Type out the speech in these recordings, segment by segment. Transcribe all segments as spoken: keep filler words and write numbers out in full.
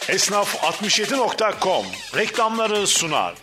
Esnaf altmış yedi nokta com reklamları sunar.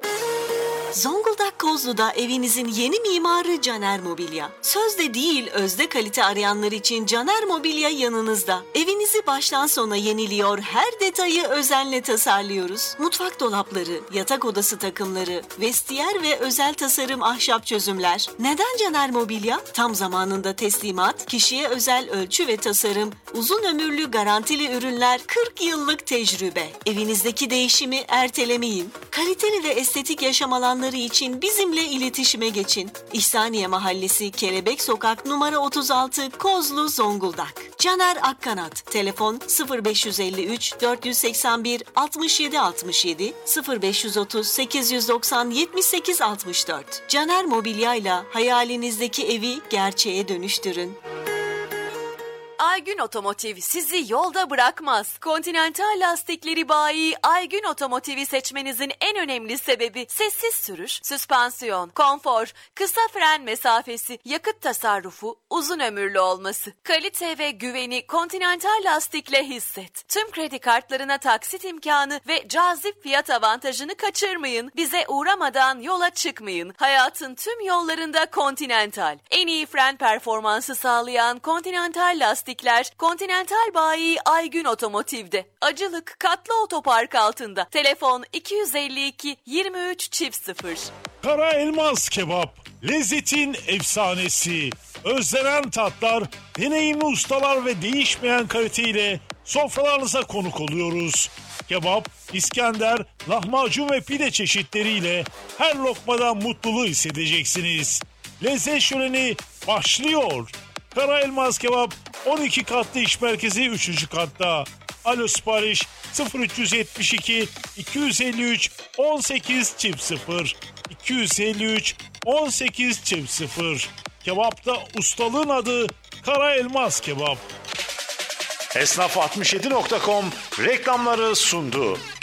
Zonguldak Kozlu'da evinizin yeni mimarı Caner Mobilya. Sözde değil, özde kalite arayanlar için Caner Mobilya yanınızda. Evinizi baştan sona yeniliyor, her detayı özenle tasarlıyoruz. Mutfak dolapları, yatak odası takımları, vestiyer ve özel tasarım ahşap çözümler. Neden Caner Mobilya? Tam zamanında teslimat, kişiye özel ölçü ve tasarım, uzun ömürlü garantili ürünler, kırk yıllık tecrübe. Evinizdeki değişimi ertelemeyin. Kaliteli ve estetik yaşam alanları için bizimle iletişime geçin. İhsaniye Mahallesi, Kelebek Sokak, numara otuz altı, Kozlu, Zonguldak. Caner Akkanat. Telefon sıfır beş elli üç dört seksen bir altmış yedi altmış yedi, sıfır beş otuz sekiz doksan yetmiş sekiz altmış dört. Caner Mobilya ile hayalinizdeki evi gerçeğe dönüştürün. Aygün Otomotiv sizi yolda bırakmaz. Continental lastikleri bayi Aygün Otomotiv'i seçmenizin en önemli sebebi sessiz sürüş, süspansiyon, konfor, kısa fren mesafesi, yakıt tasarrufu, uzun ömürlü olması. Kalite ve güveni Continental lastikle hisset. Tüm kredi kartlarına taksit imkanı ve cazip fiyat avantajını kaçırmayın. Bize uğramadan yola çıkmayın. Hayatın tüm yollarında Continental. En iyi fren performansı sağlayan Continental lastik Continental bayi Aygün Otomotiv'de. Acılık Katlı Otopark altında. Telefon iki yüz elli iki yirmi üç çift sıfır. Kara Elmas Kebap, lezzetin efsanesi. Özlenen tatlar, deneyimli ustalar ve değişmeyen kaliteyle sofralarınıza konuk oluyoruz. Kebap, İskender, lahmacun ve pide çeşitleriyle her lokmadan mutluluğu hissedeceksiniz. Lezzet şöleni başlıyor. Kara Elmas Kebap on iki katlı iş merkezi üçüncü katta. Alo sipariş sıfır üç yetmiş iki iki yüz elli üç on sekiz çift sıfır iki yüz elli üç on sekiz çift sıfır. Kebapta ustalığın adı Kara Elmas Kebap. Esnaf altmış yedi nokta com reklamları sundu.